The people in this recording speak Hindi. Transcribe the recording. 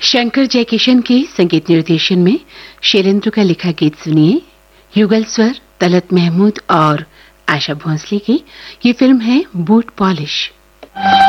शंकर जयकिशन के संगीत निर्देशन में शैलेंद्र का लिखा गीत सुनिए। युगल स्वर तलत महमूद और आशा भोंसले की। ये फिल्म है बूट पॉलिश।